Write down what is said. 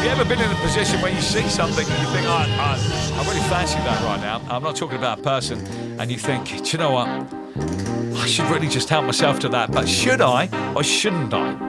you ever been in a position where you see something and you think, I really fancy that right now? I'm not talking about a person, and you think, do you know what? I should really just help myself to that, but should I or shouldn't I?